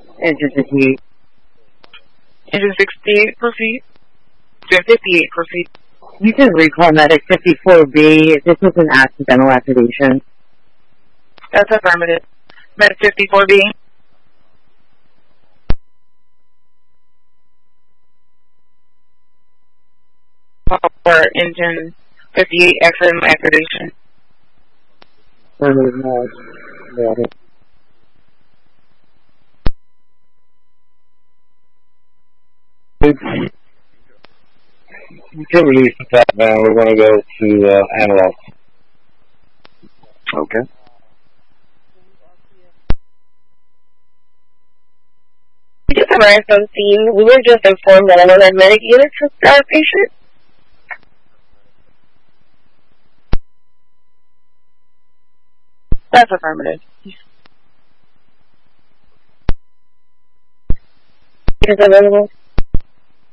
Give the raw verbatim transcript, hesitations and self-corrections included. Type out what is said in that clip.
Engine fifty-eight. Engine sixty-eight, proceed. Engine fifty-eight, proceed. You can recall medic fifty-four B. This was an accidental activation. That's affirmative. Medic fifty-four B. For engine fifty-eight, accidental activation. Affirmative, no. Got it. You can release the top down. We're going to go to uh, analog. Okay. We just arrived on scene. We were just informed that another medic unit took our patient. That's affirmative. Is available.